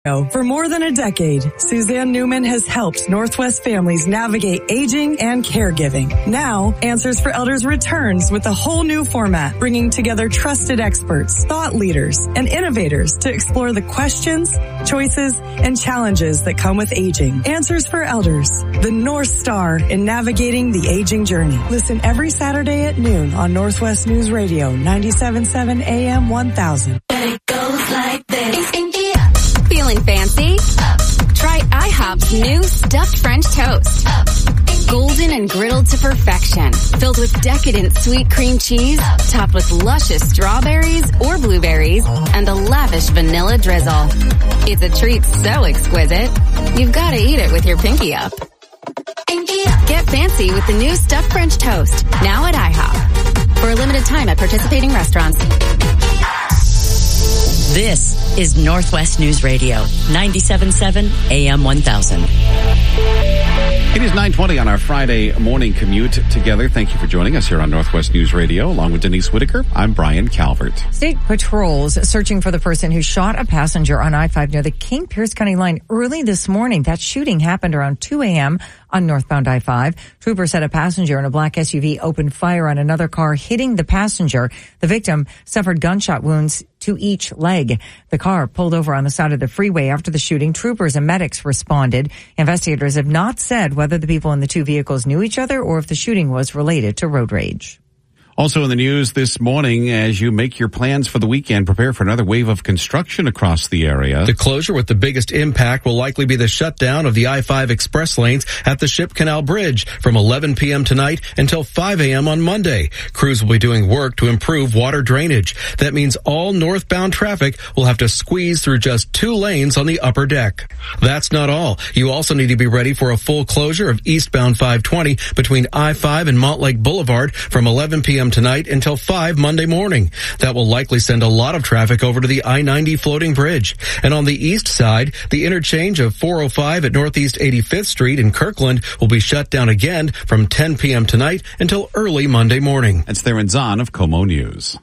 For more than a decade, Suzanne Newman has helped Northwest families navigate aging and caregiving. Now, Answers for Elders returns with a whole new format, bringing together trusted experts, thought leaders, and innovators to explore the questions, choices, and challenges that come with aging. Answers for Elders, the North Star in navigating the aging journey. Listen every Saturday at noon on Northwest News Radio, 97.7 AM 1000. But it goes like this. Feeling fancy? Try IHOP's new stuffed French toast. Golden and griddled to perfection. Filled with decadent sweet cream cheese, topped with luscious strawberries or blueberries, and a lavish vanilla drizzle. It's a treat so exquisite, you've got to eat it with your pinky up. Get fancy with the new stuffed French toast, now at IHOP. For a limited time at participating restaurants. This is Northwest News Radio, 97.7 AM 1000. It is 9:20 on our Friday morning commute together. Thank you for joining us here on Northwest News Radio. Along with Denise Whitaker, I'm Brian Calvert. State patrols searching for the person who shot a passenger on I-5 near the King-Pierce County line early this morning. That shooting happened around 2 a.m. on northbound I-5. Troopers said a passenger in a black SUV opened fire on another car, hitting the passenger. The victim suffered gunshot wounds to each leg. The car pulled over on the side of the freeway after the shooting. Troopers and medics responded. Investigators have not said whether the people in the two vehicles knew each other or if the shooting was related to road rage. Also in the news this morning, as you make your plans for the weekend, prepare for another wave of construction across the area. The closure with the biggest impact will likely be the shutdown of the I-5 express lanes at the Ship Canal Bridge from 11 p.m. tonight until 5 a.m. on Monday. Crews will be doing work to improve water drainage. That means all northbound traffic will have to squeeze through just 2 lanes on the upper deck. That's not all. You also need to be ready for a full closure of eastbound 520 between I-5 and Montlake Boulevard from 11 p.m. tonight until 5 Monday morning. That will likely send a lot of traffic over to the I-90 floating bridge. And on the east side, the interchange of 405 at Northeast 85th Street in Kirkland will be shut down again from 10 p.m. tonight until early Monday morning. That's Theron Zahn of Como News.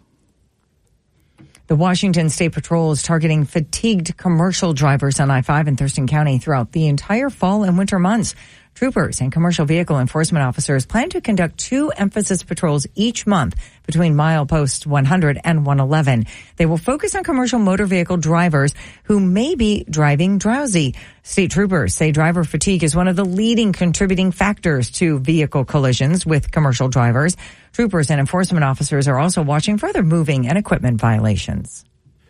The Washington State Patrol is targeting fatigued commercial drivers on I-5 in Thurston County throughout the entire fall and winter months. Troopers and commercial vehicle enforcement officers plan to conduct 2 emphasis patrols each month between mileposts 100 and 111. They will focus on commercial motor vehicle drivers who may be driving drowsy. State troopers say driver fatigue is one of the leading contributing factors to vehicle collisions with commercial drivers. Troopers and enforcement officers are also watching for other moving and equipment violations.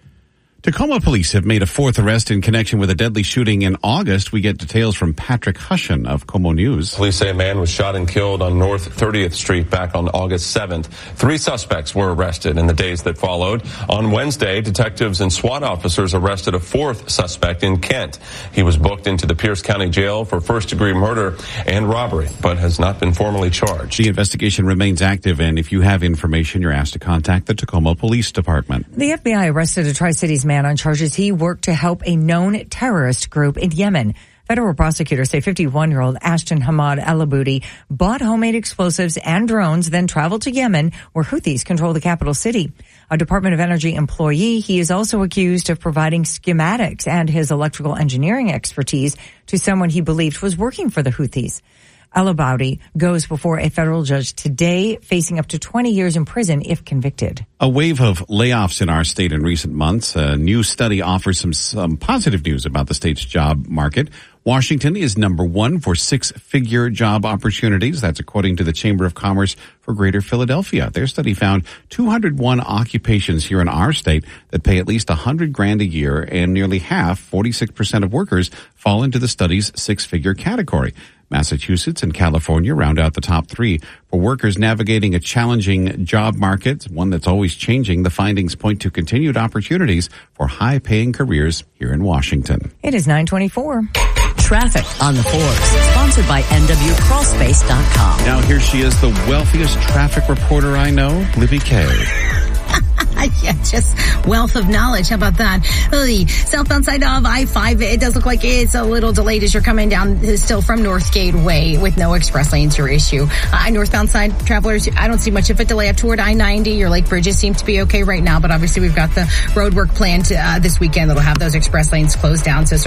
Tacoma police have made a 4th arrest in connection with a deadly shooting in August. We get details from Patrick Hushen of Como News. Police say a man was shot and killed on North 30th Street back on August 7th. 3 suspects were arrested in the days that followed. On Wednesday, detectives and SWAT officers arrested a 4th suspect in Kent. He was booked into the Pierce County Jail for first-degree murder and robbery, but has not been formally charged. The investigation remains active, and if you have information, you're asked to contact the Tacoma Police Department. The FBI arrested a Tri-Cities man on charges he worked to help a known terrorist group in Yemen. Federal prosecutors say 51-year-old Ashton Hamad Al-Aboudi bought homemade explosives and drones, then traveled to Yemen, where Houthis control the capital city. A Department of Energy employee, he is also accused of providing schematics and his electrical engineering expertise to someone he believed was working for the Houthis. Al-Aboudi goes before a federal judge today, facing up to 20 years in prison if convicted. A wave of layoffs in our state in recent months. A new study offers some positive news about the state's job market. Washington is number 1 for 6-figure job opportunities. That's according to the Chamber of Commerce for Greater Philadelphia. Their study found 201 occupations here in our state that pay at least $100,000 a year, and nearly half, 46% of workers, fall into the study's 6-figure category. Massachusetts and California round out the top 3. For workers navigating a challenging job market, one that's always changing, the findings point to continued opportunities for high-paying careers here in Washington. It is 9:24. Traffic on the 4s, sponsored by NWCrawlspace.com. Now here she is, the wealthiest traffic reporter I know, Libby Kay. Yeah, just wealth of knowledge. How about that? The southbound side of I-5, it does look like it's a little delayed as you're coming down still from Northgate Way with no express lanes your issue. Northbound side travelers, I don't see much of a delay up toward I-90. Your lake bridges seem to be okay right now, but obviously we've got the road work planned this weekend that'll have those express lanes closed down. So